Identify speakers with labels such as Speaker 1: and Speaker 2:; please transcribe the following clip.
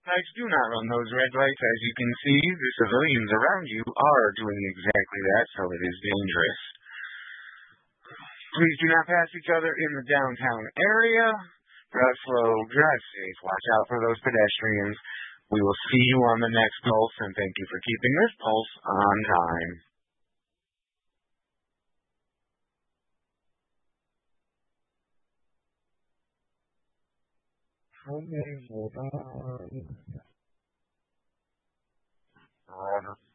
Speaker 1: Lights do not run those red lights. As you can see, the civilians around you are doing exactly that, so it is dangerous. Please do not pass each other in the downtown area. Drive slow, drive safe. Watch out for those pedestrians. We will see you on the next pulse, and thank you for keeping this pulse on time. Okay, hold on.